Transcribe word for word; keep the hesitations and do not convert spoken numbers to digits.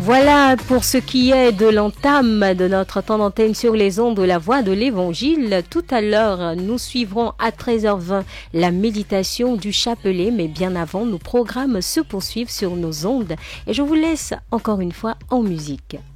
Voilà pour ce qui est de l'entame de notre temps d'antenne sur les ondes de la voix de l'évangile. Tout à l'heure, nous suivrons à treize heures vingt la méditation du chapelet, mais bien avant, nos programmes se poursuivent sur nos ondes et je vous laisse encore une fois en musique.